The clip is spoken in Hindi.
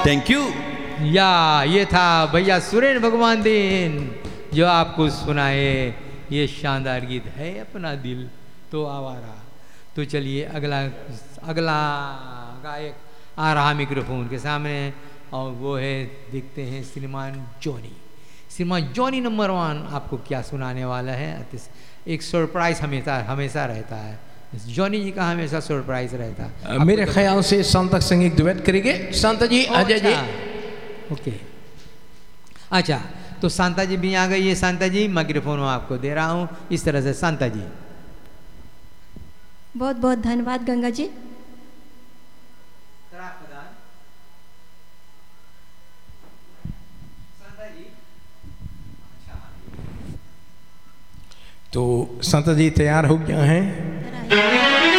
Thank you. या ये था भैया सुरेंद्र भगवान दीन जो आपको सुनाए ये शानदार गीत है अपना दिल तो आवारा। तो चलिए अगला अगला गायक आ रहा मिक्रोफोन के सामने और वो है देखते हैं श्रीमान जॉनी। श्रीमान जॉनी नंबर 1 आपको क्या सुनाने वाला है। एक सरप्राइज हमेशा हमेशा रहता है, जॉनी जी का हमेशा सरप्राइज रहता है। मेरे ख्याल से शांता संग एक डुएट करेंगे। शांता जी अजय जी। ओके अच्छा, तो शांता जी भी आ गई है। शांता जी माइक्रोफोन मैं आपको दे रहा हूँ इस तरह से। शांता जी बहुत बहुत धन्यवाद गंगा जी। तो शांता जी तैयार हो गया हैं।